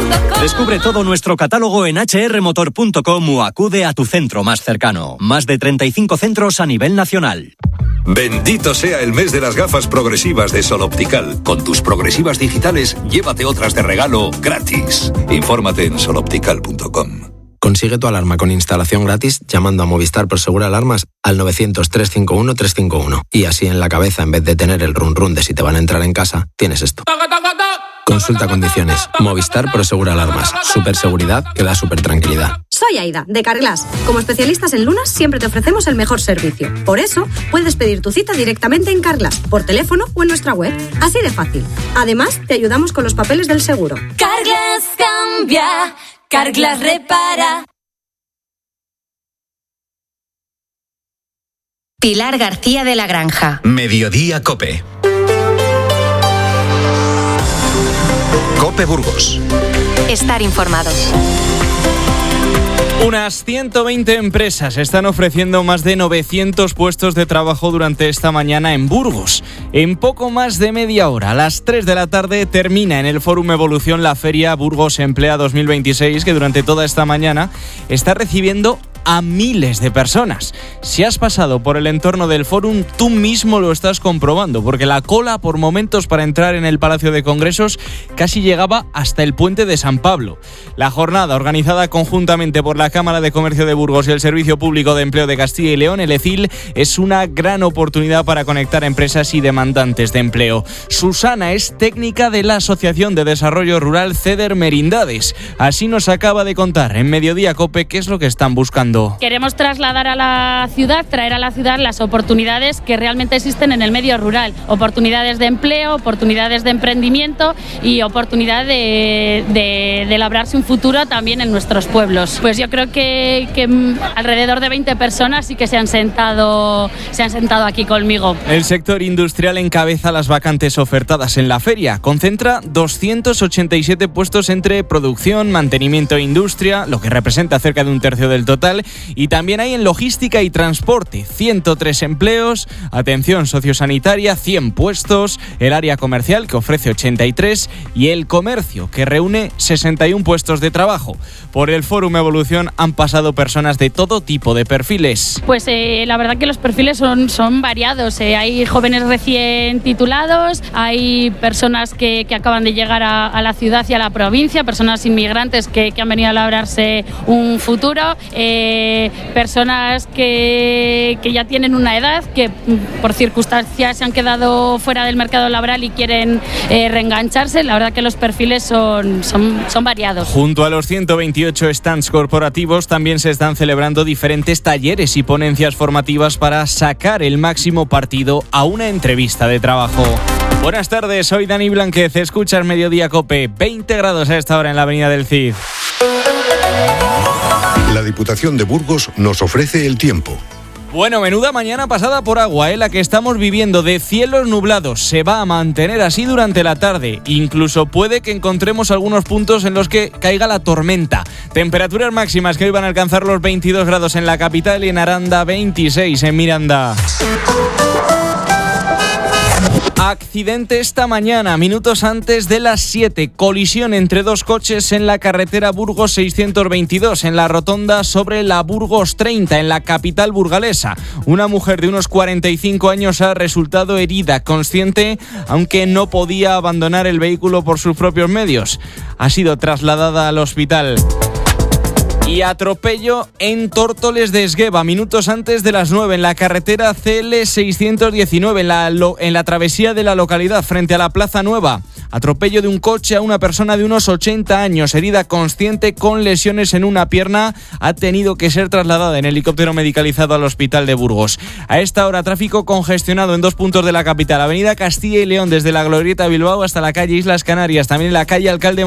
Descubre todo nuestro catálogo en hrmotor.com o acude a tu centro más cercano. Más de 35 centros a nivel nacional. Bendito sea el mes de las gafas progresivas de Sol Optical. Con tus progresivas digitales, llévate otras de regalo gratis. Infórmate en soloptical.com. Consigue tu alarma con instalación gratis llamando a Movistar Prosegur Alarmas al 900-351-351. Y así en la cabeza, en vez de tener el run run de si te van a entrar en casa, tienes esto. Consulta condiciones. Movistar Prosegur Alarmas. Superseguridad que da super tranquilidad. Soy Aida, de Carglass. Como especialistas en lunas, siempre te ofrecemos el mejor servicio. Por eso, puedes pedir tu cita directamente en Carglass, por teléfono o en nuestra web. Así de fácil. Además, te ayudamos con los papeles del seguro. Carglass cambia, Carglass repara. Pilar García de la Granja. Mediodía COPE. COPE Burgos. Estar informado. Unas 120 empresas están ofreciendo más de 900 puestos de trabajo durante esta mañana en Burgos. En poco más de media hora, a las 3 de la tarde, termina en el Fórum Evolución la Feria Burgos Emplea 2026, que durante toda esta mañana está recibiendo a miles de personas. Si has pasado por el entorno del Fórum, tú mismo lo estás comprobando, porque la cola por momentos para entrar en el Palacio de Congresos casi llegaba hasta el Puente de San Pablo. La jornada, organizada conjuntamente por la Cámara de Comercio de Burgos y el Servicio Público de Empleo de Castilla y León, el ECIL, es una gran oportunidad para conectar empresas y demandantes de empleo. Susana es técnica de la Asociación de Desarrollo Rural CEDER Merindades. Así nos acaba de contar en Mediodía COPE qué es lo que están buscando. Queremos trasladar a la ciudad, traer a la ciudad las oportunidades que realmente existen en el medio rural. Oportunidades de empleo, oportunidades de emprendimiento y oportunidad de labrarse un futuro también en nuestros pueblos. Pues yo creo que alrededor de 20 personas sí que se han sentado aquí conmigo. El sector industrial encabeza las vacantes ofertadas en la feria. Concentra 287 puestos entre producción, mantenimiento e industria, lo que representa cerca de un tercio del total. Y también hay en logística y transporte 103 empleos, atención sociosanitaria 100 puestos, el área comercial que ofrece 83 y el comercio que reúne 61 puestos de trabajo. Por el Fórum Evolución han pasado personas de todo tipo de perfiles. Pues la verdad que los perfiles son variados. Hay jóvenes recién titulados, hay personas que acaban de llegar a la ciudad y a la provincia, personas inmigrantes que han venido a labrarse un futuro, personas que ya tienen una edad, que por circunstancias se han quedado fuera del mercado laboral y quieren reengancharse. La verdad que los perfiles son variados. Junto a los 128 stands corporativos también se están celebrando diferentes talleres y ponencias formativas para sacar el máximo partido a una entrevista de trabajo. Buenas tardes, soy Dani Blanquez, escuchas Mediodía COPE, 20 grados a esta hora en la avenida del Cid. La Diputación de Burgos nos ofrece el tiempo. Bueno, menuda mañana pasada por agua, la que estamos viviendo, de cielos nublados. Se va a mantener así durante la tarde. Incluso puede que encontremos algunos puntos en los que caiga la tormenta. Temperaturas máximas que hoy van a alcanzar los 22 grados en la capital y en Aranda 26 en Miranda. Accidente esta mañana, minutos antes de las 7. Colisión entre dos coches en la carretera Burgos 622, en la rotonda sobre la Burgos 30, en la capital burgalesa. Una mujer de unos 45 años ha resultado herida, consciente, aunque no podía abandonar el vehículo por sus propios medios. Ha sido trasladada al hospital. Y atropello en Tórtoles de Esgueva, minutos antes de las 9, en la carretera CL 619, en la travesía de la localidad, frente a la Plaza Nueva. Atropello de un coche a una persona de unos 80 años, herida consciente con lesiones en una pierna, ha tenido que ser trasladada en helicóptero medicalizado al hospital de Burgos. A esta hora, tráfico congestionado en dos puntos de la capital, avenida Castilla y León, desde la Glorieta Bilbao hasta la calle Islas Canarias, también en la calle Alcalde